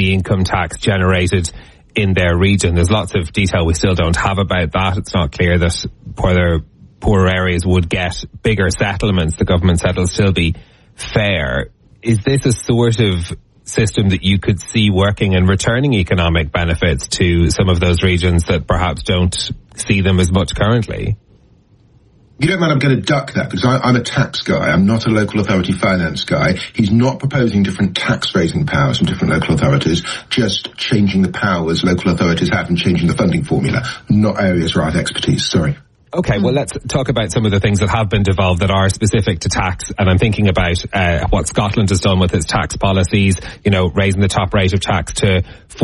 any income tax generated in their region. There's lots of detail we still don't have about that. It's not clear that poorer areas would get bigger settlements. The government said it'll still be fair. Is this a sort of system that you could see working and returning economic benefits to some of those regions that perhaps don't see them as much currently? You don't mind, I'm going to duck that because I'm a tax guy. I'm not a local authority finance guy. He's not proposing different tax raising powers from different local authorities, just changing the powers local authorities have and changing the funding formula. Not areas where I have expertise, sorry. Okay, well, let's talk about some of the things that have been devolved that are specific to tax. And I'm thinking about what Scotland has done with its tax policies, raising the top rate of tax to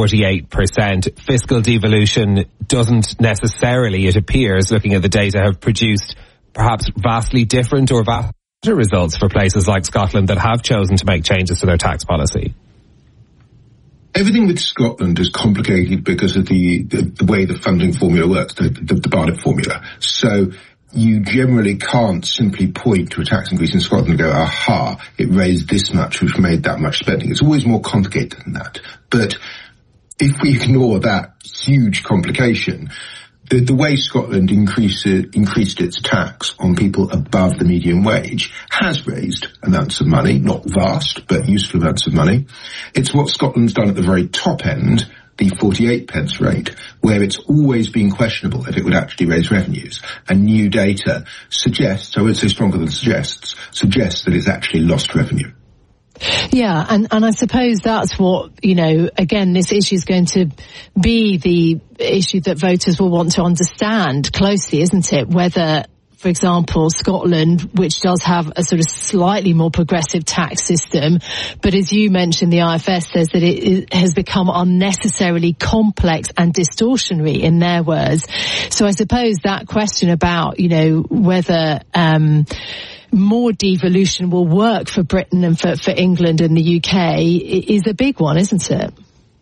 48%. Fiscal devolution doesn't necessarily, it appears, looking at the data, have produced perhaps vastly different or vast results for places like Scotland that have chosen to make changes to their tax policy. Everything with Scotland is complicated because of the way the funding formula works, the Barnett formula. So you generally can't simply point to a tax increase in Scotland and go, aha, it raised this much, which made that much spending. It's always more complicated than that. But if we ignore that huge complication, the way Scotland increased its tax on people above the median wage has raised amounts of money, not vast, but useful amounts of money. It's what Scotland's done at the very top end, the 48 pence rate, where it's always been questionable if it would actually raise revenues. And new data suggests, I won't say stronger than suggests that it's actually lost revenue. Yeah, and I suppose that's what, again, this issue is going to be the issue that voters will want to understand closely, isn't it? Whether, for example, Scotland, which does have a sort of slightly more progressive tax system, but as you mentioned, the IFS says that it has become unnecessarily complex and distortionary, in their words. So I suppose that question about, whether more devolution will work for Britain and for England and the UK is a big one, isn't it?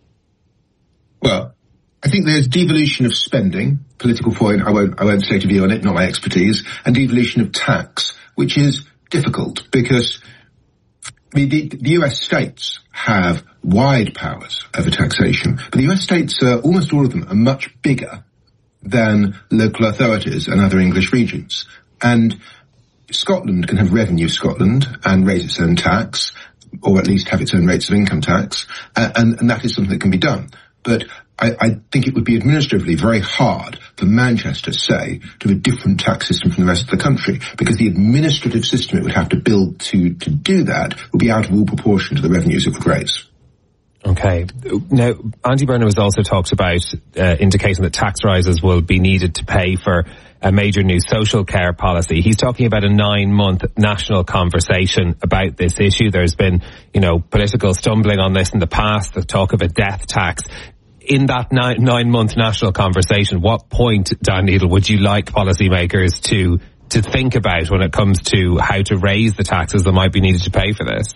Well, I think there's devolution of spending, political point, I won't state a view on it, not my expertise, and devolution of tax, which is difficult because the US states have wide powers over taxation, but the US states, almost all of them, are much bigger than local authorities and other English regions. And Scotland can have Revenue Scotland and raise its own tax, or at least have its own rates of income tax, and that is something that can be done. But I think it would be administratively very hard for Manchester, say, to have a different tax system from the rest of the country, because the administrative system it would have to build to do that would be out of all proportion to the revenues it would raise. Okay. Now, Andy Burnham has also talked about indicating that tax rises will be needed to pay for a major new social care policy. He's talking about a 9-month national conversation about this issue. There's been, political stumbling on this in the past, the talk of a death tax. In that 9-month national conversation, what point, Dan Needle, would you like policymakers to think about when it comes to how to raise the taxes that might be needed to pay for this?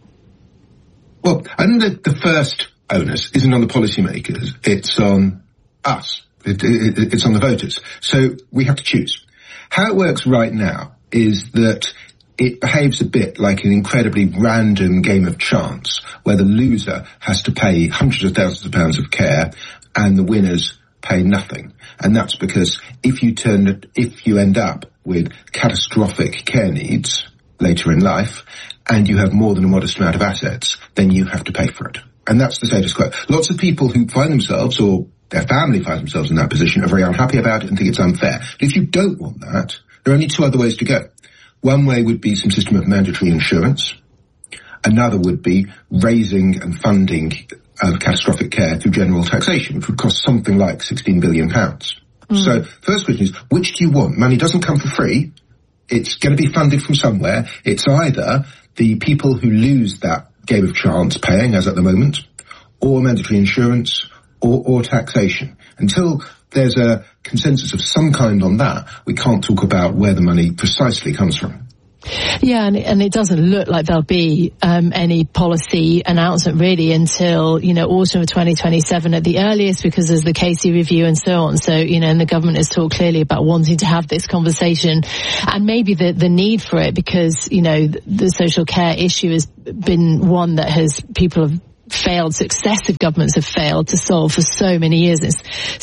Well, I think that the first onus isn't on the policymakers, it's on us. It's on the voters. So we have to choose. How it works right now is that it behaves a bit like an incredibly random game of chance, where the loser has to pay hundreds of thousands of pounds of care and the winners pay nothing. And that's because if you end up with catastrophic care needs later in life, and you have more than a modest amount of assets, then you have to pay for it. And that's the status quo. Lots of people who find themselves, or their family finds themselves in that position, are very unhappy about it and think it's unfair. But if you don't want that, there are only two other ways to go. One way would be some system of mandatory insurance. Another would be raising and funding catastrophic care through general taxation, which would cost something like £16 billion. So, first question is, which do you want? Money doesn't come for free. It's going to be funded from somewhere. It's either the people who lose that game of chance paying, as at the moment, or mandatory insurance, or taxation. Until there's a consensus of some kind on that, we can't talk about where the money precisely comes from. Yeah, and it doesn't look like there'll be any policy announcement really until, autumn of 2027 at the earliest, because there's the Casey review and so on. So, and the government has talked clearly about wanting to have this conversation, and maybe the need for it, because, the social care issue has been one that people have successive governments have failed to solve for so many years. It's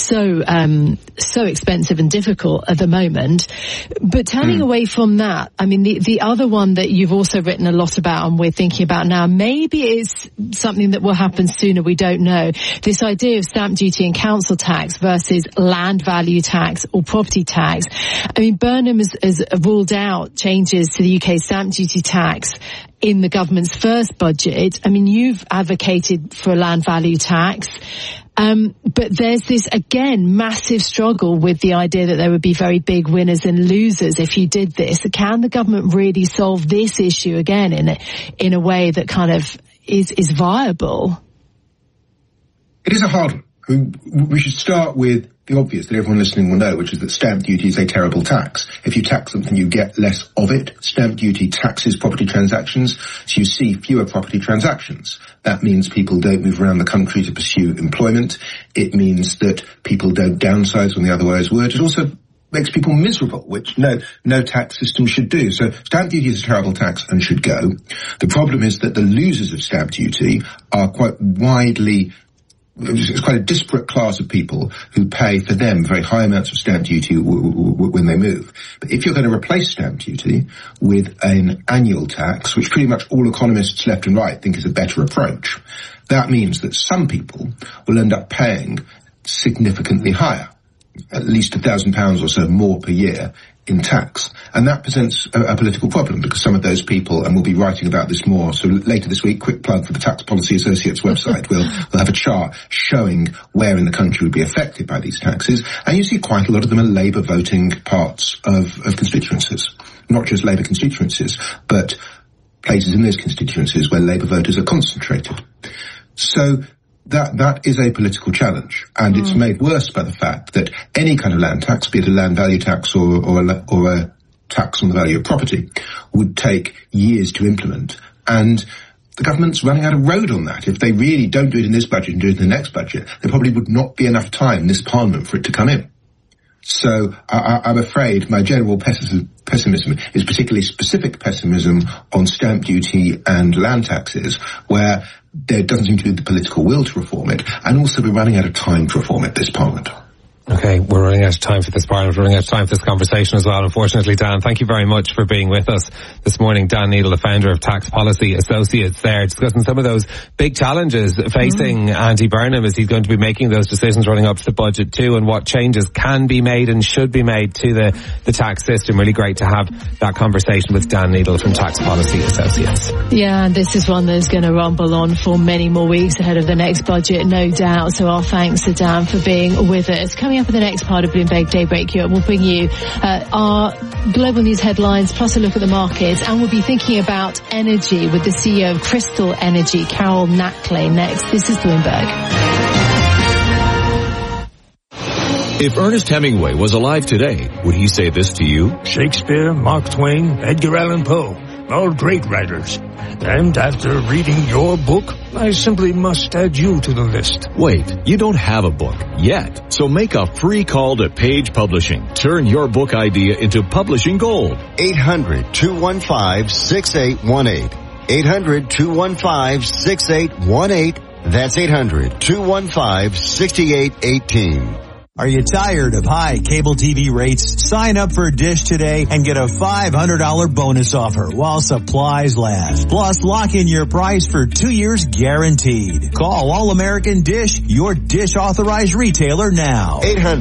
so expensive and difficult at the moment. But turning away from that, I mean, the other one that you've also written a lot about and we're thinking about now, maybe it's something that will happen sooner, we don't know. This idea of stamp duty and council tax versus land value tax or property tax. I mean, Burnham has ruled out changes to the UK stamp duty tax in the government's first budget. I mean, you've advocated for a land value tax. But there's this, again, massive struggle with the idea that there would be very big winners and losers if you did this. Can the government really solve this issue again in a way that kind of is viable? It is a hard one. I mean, we should start with the obvious that everyone listening will know, which is that stamp duty is a terrible tax. If you tax something, you get less of it. Stamp duty taxes property transactions, so you see fewer property transactions. That means people don't move around the country to pursue employment. It means that people don't downsize when they otherwise would. It also makes people miserable, which no tax system should do. So stamp duty is a terrible tax and should go. The problem is that the losers of stamp duty are quite widely. It's quite a disparate class of people who pay for them very high amounts of stamp duty when they move. But if you're going to replace stamp duty with an annual tax, which pretty much all economists left and right think is a better approach, that means that some people will end up paying significantly higher, at least £1,000 or so more per year in tax. And that presents a political problem because some of those people, and we'll be writing about this more, so later this week, quick plug for the Tax Policy Associates website, we'll have a chart showing where in the country would be affected by these taxes. And you see quite a lot of them are Labour voting parts of constituencies. Not just Labour constituencies, but places in those constituencies where Labour voters are concentrated. So that is a political challenge, and it's made worse by the fact that any kind of land tax, be it a land value tax or a tax on the value of property, would take years to implement, and the government's running out of road on that. If they really don't do it in this budget and do it in the next budget, there probably would not be enough time in this Parliament for it to come in. So I'm afraid my general pessimism is particularly specific pessimism on stamp duty and land taxes, where there doesn't seem to be the political will to reform it, and also we're running out of time to reform it, this Parliament. Okay, we're running out of time for this Parliament. We're running out of time for this conversation as well, unfortunately. Dan, thank you very much for being with us this morning. Dan Needle, the founder of Tax Policy Associates, there discussing some of those big challenges facing Andy Burnham as he's going to be making those decisions running up to the budget too, and what changes can be made and should be made to the tax system. Really great to have that conversation with Dan Needle from Tax Policy Associates. Yeah, and this is one that's going to rumble on for many more weeks ahead of the next budget, no doubt. So our thanks to Dan for being with us. Coming up in the next part of Bloomberg Daybreak Europe, we'll bring you our global news headlines plus a look at the markets, and we'll be thinking about energy with the CEO of Crystal Energy, Carol Nackley, next. This is Bloomberg. If Ernest Hemingway was alive today, would he say this to you? Shakespeare, Mark Twain, Edgar Allan Poe, all great writers. And after reading your book, I simply must add you to the list. Wait, you don't have a book yet. So make a free call to Page Publishing. Turn your book idea into publishing gold. 800-215-6818. 800-215-6818. That's 800-215-6818. Are you tired of high cable TV rates? Sign up for Dish today and get a $500 bonus offer while supplies last. Plus, lock in your price for 2 years guaranteed. Call All American Dish, your Dish authorized retailer now.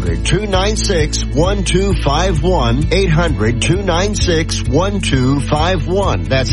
800-296-1251. 800-296-1251. That's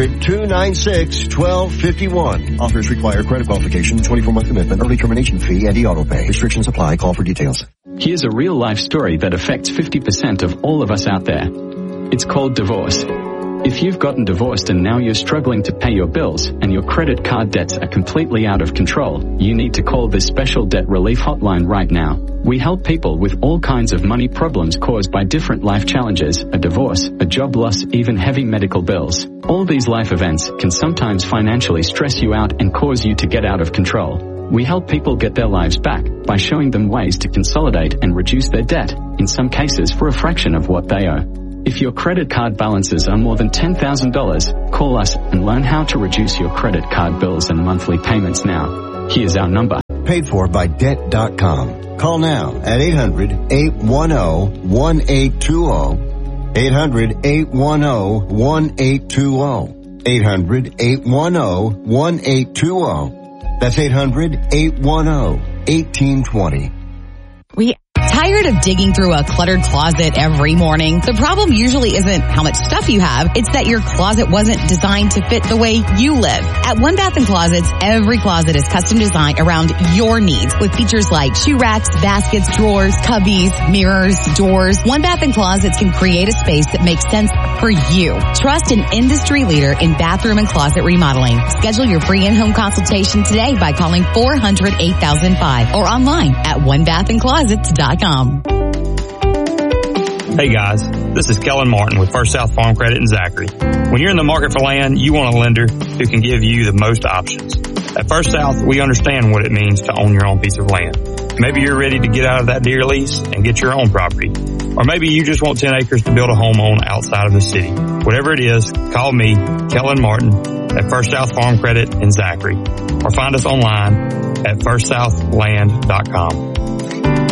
800-296-1251. Offers require credit qualification, 24-month commitment, early termination fee, and auto pay. Restrictions apply. Call for details. Here's a real-life story that affects 50% of all of us out there. It's called divorce. If you've gotten divorced and now you're struggling to pay your bills and your credit card debts are completely out of control, you need to call this special debt relief hotline right now. We help people with all kinds of money problems caused by different life challenges, a divorce, a job loss, even heavy medical bills. All these life events can sometimes financially stress you out and cause you to get out of control. We help people get their lives back by showing them ways to consolidate and reduce their debt, in some cases for a fraction of what they owe. If your credit card balances are more than $10,000, call us and learn how to reduce your credit card bills and monthly payments now. Here's our number. Paid for by Debt.com. Call now at 800-810-1820. 800-810-1820. 800-810-1820. That's 800-810-1820. Tired of digging through a cluttered closet every morning? The problem usually isn't how much stuff you have, it's that your closet wasn't designed to fit the way you live. At One Bath & Closets, every closet is custom designed around your needs with features like shoe racks, baskets, drawers, cubbies, mirrors, doors. One Bath & Closets can create a space that makes sense for you. Trust an industry leader in bathroom and closet remodeling. Schedule your free in-home consultation today by calling 400-8005 or online at onebathandclosets.com. Hey guys, this is Kellen Martin with First South Farm Credit in Zachary. When you're in the market for land, you want a lender who can give you the most options. At First South, we understand what it means to own your own piece of land. Maybe you're ready to get out of that deer lease and get your own property. Or maybe you just want 10 acres to build a home on outside of the city. Whatever it is, call me, Kellen Martin, at First South Farm Credit in Zachary. Or find us online at firstsouthland.com.